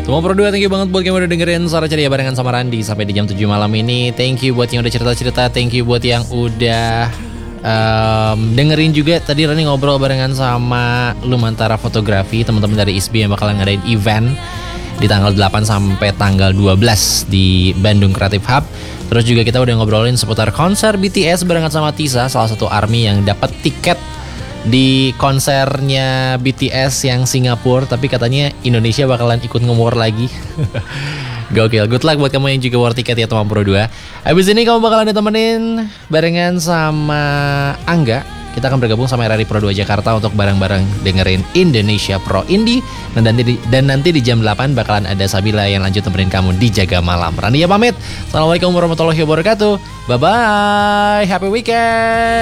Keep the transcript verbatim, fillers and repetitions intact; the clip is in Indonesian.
Tumor Pro dua, thank you banget buat yang udah dengerin Suara Ceria barengan sama Randi sampai di jam tujuh malam ini. Thank you buat yang udah cerita-cerita, thank you buat yang udah um, dengerin juga. Tadi Randi ngobrol barengan sama Lumantara Fotografi, teman-teman dari I S B yang bakalan ngadain event di tanggal delapan sampai tanggal dua belas di Bandung Creative Hub. Terus juga kita udah ngobrolin seputar konser B T S barengan sama Tisa, salah satu ARMY yang dapat tiket di konsernya B T S yang Singapura, tapi katanya Indonesia bakalan ikut nge-war lagi. Gokil, good luck buat kamu yang juga war tiket ya teman Pro dua. Habis ini kamu bakalan ditemenin barengan sama Angga. Kita akan bergabung sama R R I Pro dua Jakarta untuk bareng-bareng dengerin Indonesia Pro Indie. Dan nanti di, dan nanti di jam delapan bakalan ada Sabila yang lanjut temenin kamu di Jaga Malam. Rania pamit. Assalamualaikum warahmatullahi wabarakatuh. Bye-bye. Happy weekend.